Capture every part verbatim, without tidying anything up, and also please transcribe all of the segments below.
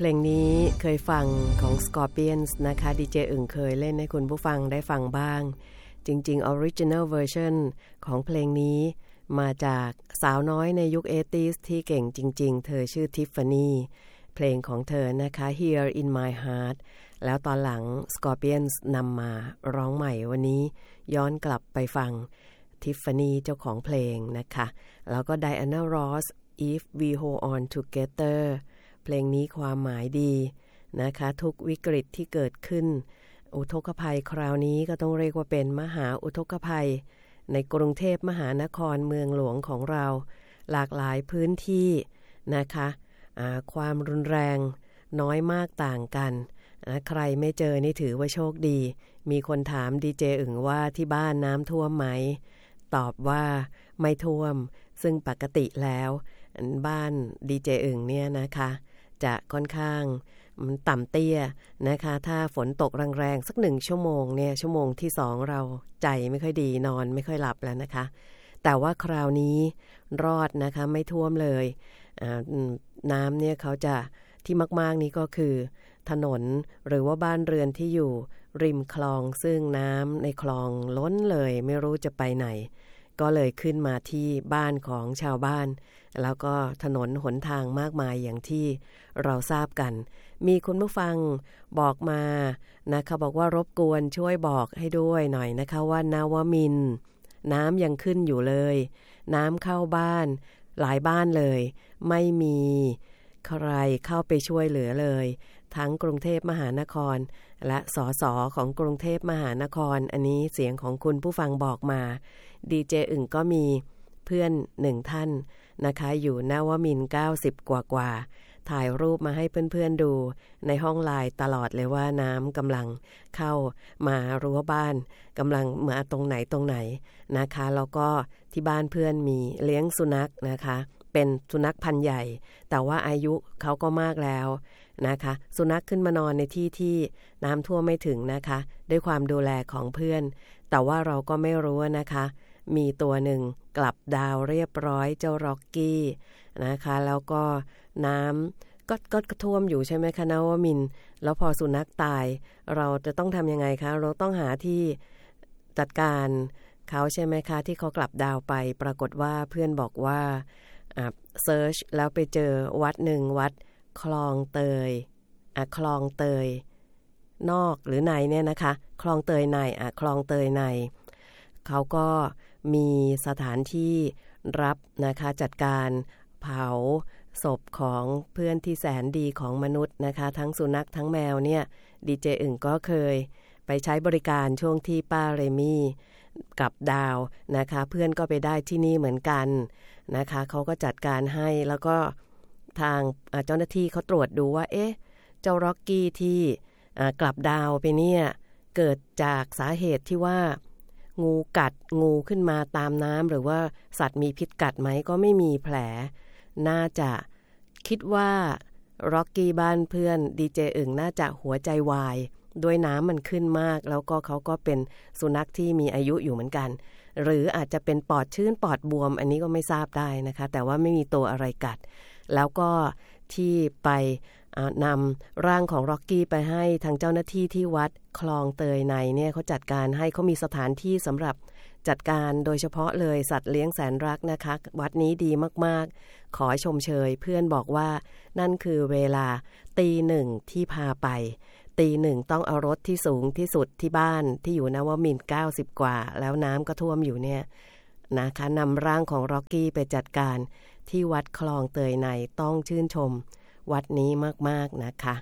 ลงนี้เคยฟังของ Scorpions นะคะดีเจอึ่งเคยเล่นให้คุณผู้ฟังได้ฟังบ้างจริงๆ Original Version ของเพลงนี้มาจากสาวน้อยในยุค เอทีส ที่เก่งจริงๆเธอชื่อ Tiffany เพลงของเธอนะคะ Here in My Heart แล้วตอนหลัง Scorpions นำมาร้องใหม่วันนี้ย้อนกลับไปฟัง Tiffany เจ้าของเพลงนะคะแล้วก็ Diana Ross If We Hold On Together เพลงนี้ความหมายดีนะคะทุกวิกฤตที่เกิดขึ้นอุทกภัยคราวนี้ก็ต้องเรียกว่าเป็นมหาอุทกภัยในกรุงเทพมหานครเมืองหลวงของเราหลากหลายพื้นที่นะคะความรุนแรงน้อยมากต่างกันนะใครไม่เจอนี่ถือว่าโชคดีมีคนถามดีเจอึ่งว่าที่บ้านน้ำท่วมไหมตอบว่าไม่ท่วมซึ่งปกติแล้วบ้านดีเจอึ่งเนี่ยนะคะจะค่อนข้างมันต่ำเตี้ยนะคะถ้าฝนตกแรงๆสักหนึ่งชั่วโมงเนี่ยชั่วโมงที่สองเราใจไม่ค่อยดีนอนไม่ค่อยหลับแล้วนะคะแต่ว่าคราวนี้รอดนะคะไม่ท่วมเลยน้ำเนี่ยเขาจะที่มากๆนี้ก็คือถนนหรือว่าบ้านเรือนที่อยู่ริมคลองซึ่งน้ำในคลองล้นเลยไม่รู้จะไปไหนก็เลยขึ้นมาที่บ้านของชาวบ้านแล้วก็ถนนหนทางมากมายอย่างที่เราทราบกันมีคุณผู้ฟังบอกมานะคะบอกว่ารบกวนช่วยบอกให้ด้วยหน่อยนะคะว่านวมินทร์น้ำยังขึ้นอยู่เลยน้ำเข้าบ้านหลายบ้านเลยไม่มีใครเข้าไปช่วยเหลือเลยทั้งกรุงเทพมหานครและสสของกรุงเทพมหานครอันนี้เสียงของคุณผู้ฟังบอกมาดีเจอึ่งก็มีเพื่อนหนึ่งท่านนะคะอยู่นวมินทร์เก้าสิบกว่าๆถ่ายรูปมาให้เพื่อนๆดูในห้องไลน์ตลอดเลยว่าน้ำกำลังเข้ามารั้วบ้านกำลังมาตรงไหนตรงไหนนะคะแล้วก็ที่บ้านเพื่อนมีเลี้ยงสุนัขนะคะเป็นสุนัขพันธุ์ใหญ่แต่ว่าอายุเขาก็มากแล้วนะคะสุนัขขึ้นมานอนในที่ที่น้ำท่วมไม่ถึงนะคะด้วยความดูแลของเพื่อนแต่ว่าเราก็ไม่รู้นะคะมีตัวหนึ่งกลับดาวเรียบร้อยเจ้าร็อกกี้นะคะแล้วก็น้ำก็ก็ท่วมอยู่ใช่ไหมคะนวมินทร์แล้วพอสุนัขตายเราจะต้องทำยังไงคะเราต้องหาที่จัดการเขาใช่ไหมคะที่เขากลับดาวไปปรากฏว่าเพื่อนบอกว่าอ่าเซิร์ชแล้วไปเจอวัดหนึ่งวัดคลองเตยอ่ะคลองเตยนอกหรือในเนี่ยนะคะคลองเตยในอ่ะคลองเตยในเขาก็มีสถานที่รับนะคะจัดการเผาศพของเพื่อนที่แสนดีของมนุษย์นะคะทั้งสุนัขทั้งแมวเนี่ยดีเจอึ่งก็เคยไปใช้บริการช่วงที่ป้าเรมี่กับดาวนะคะเพื่อนก็ไปได้ที่นี่เหมือนกันนะคะเขาก็จัดการให้แล้วก็ทางเจ้าหน้าที่เขาตรวจดูว่าเอ๊ะเจ้าร็อกกี้ที่กลับดาวไปเนี่ยเกิดจากสาเหตุที่ว่างูกัดงูขึ้นมาตามน้ำหรือว่าสัตว์มีพิษกัดไหมก็ไม่มีแผลน่าจะคิดว่าร็อกกี้บ้านเพื่อนดีเจอึ่งน่าจะหัวใจวายด้วยน้ำมันขึ้นมากแล้วก็เขาก็เป็นสุนัขที่มีอายุอยู่เหมือนกันหรืออาจจะเป็นปอดชื้นปอดบวมอันนี้ก็ไม่ทราบได้นะคะแต่ว่าไม่มีตัวอะไรกัดแล้วก็ที่ไปนำร่างของร็อกกี้ไปให้ทางเจ้าหน้าที่ที่วัดคลองเตยในเนี่ยเขาจัดการให้เขามีสถานที่สำหรับจัดการโดยเฉพาะเลยสัตว์เลี้ยงแสนรักนะคะวัดนี้ดีมากๆขอชมเชยเพื่อนบอกว่านั่นคือเวลาตีหนึ่งที่พาไปตีหนึ่งต้องเอารถที่สูงที่สุดที่บ้านที่อยู่นวมินทร์เก้าสิบกว่าแล้วน้ำก็ท่วมอยู่เนี่ยนะคะนำร่างของร็อกกี้ไปจัดการที่วัดคลองเตยในต้องชื่นชมวัดนี้มากๆนะคะ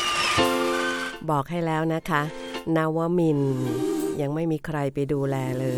บอกให้แล้วนะคะนวมินทร์ยังไม่มีใครไปดูแลเลย